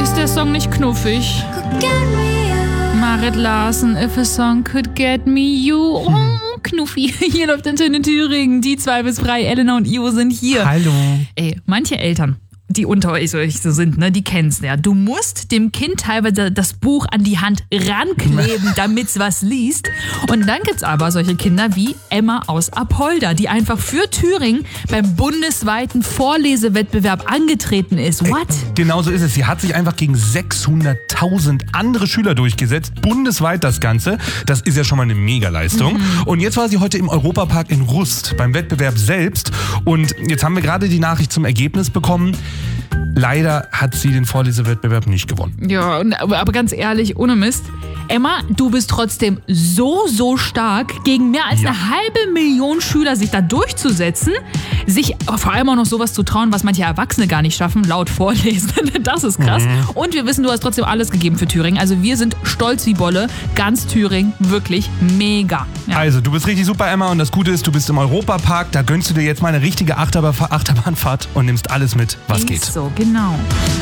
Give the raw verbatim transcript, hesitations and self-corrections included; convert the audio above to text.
Ist der Song nicht knuffig? Marit Larsen, If a Song Could Get Me You. Oh, Knuffi. Hier läuft Antenne Thüringen. Die zwei bis drei, Elena und Io sind hier. Hallo. Ey, manche Eltern, die unter euch so sind, ne, die kennen's ja. Du musst dem Kind teilweise das Buch an die Hand rankleben, damit's was liest. Und dann gibt's aber solche Kinder wie Emma aus Apolda, die einfach für Thüringen beim bundesweiten Vorlesewettbewerb angetreten ist. What? Genau so ist es. Sie hat sich einfach gegen sechshunderttausend andere Schüler durchgesetzt. Bundesweit das Ganze. Das ist ja schon mal eine Megaleistung. Mhm. Und jetzt war sie heute im Europapark in Rust beim Wettbewerb selbst. Und jetzt haben wir gerade die Nachricht zum Ergebnis bekommen. Leider hat sie den Vorlesewettbewerb nicht gewonnen. Ja, aber, aber ganz ehrlich, ohne Mist. Emma, du bist trotzdem so, so stark, gegen mehr als Ja. eine halbe Million Schüler sich da durchzusetzen, sich vor allem auch noch sowas zu trauen, was manche Erwachsene gar nicht schaffen, laut Vorlesen. Das ist krass. Mhm. Und wir wissen, du hast trotzdem alles gegeben für Thüringen. Also wir sind stolz wie Bolle. Ganz Thüringen, wirklich mega. Ja. Also, du bist richtig super, Emma. Und das Gute ist, du bist im Europapark. Da gönnst du dir jetzt mal eine richtige Achterba- Achterbahnfahrt und nimmst alles mit, was geht. Ist so, genau.